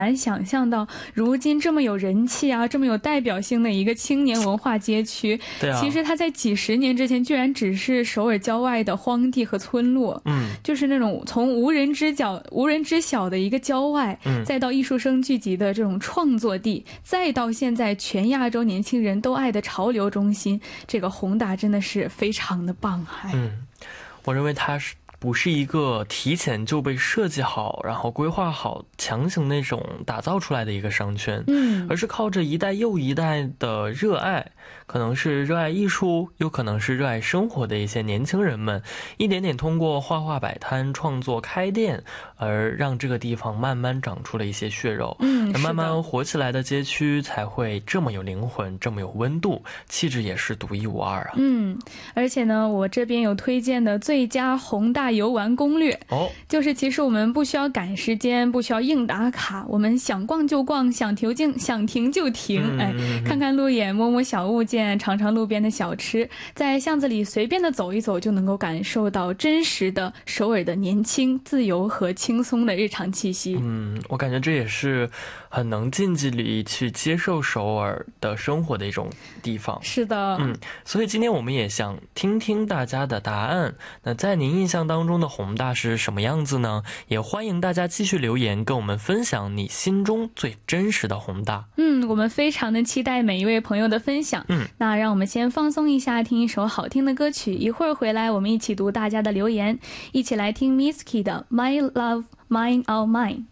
难想象到如今这么有人气啊，这么有代表性的一个青年文化街区，其实它在几十年之前居然只是首尔郊外的荒地和村落，就是那种从无人知晓的一个郊外，再到艺术生聚集的这种创作地，再到现在全亚洲年轻人都爱的潮流中心，这个弘大真的是非常的棒。 我认为它是不是一个提前就被设计好然后规划好强行那种打造出来的一个商圈，而是靠着一代又一代的热爱，可能是热爱艺术，又可能是热爱生活的一些年轻人们，一点点通过画画摆摊创作开店，而让这个地方慢慢长出了一些血肉，慢慢活起来的街区才会这么有灵魂，这么有温度，气质也是独一无二啊。 而且呢，我这边有推荐的最佳弘大游玩攻略，就是其实我们不需要赶时间，不需要硬打卡，我们想逛就逛，想停就停，看看路眼，摸摸小物件，尝尝路边的小吃，在巷子里随便的走一走，就能够感受到真实的首尔的年轻、自由和轻松的日常气息。 我感觉这也是很能近距离去接受首尔的生活的一种地方。 是的， 所以今天我们也想听听大家的答案。那在您印象当中的弘大是什么样子呢？也欢迎大家继续留言跟我们分享你心中最真实的弘大。 我们非常的期待每一位朋友的分享。那让我们先放松一下，听一首好听的歌曲，一会儿回来我们一起读大家的留言，一起来听 Misky 的 My Love Mine All Mine。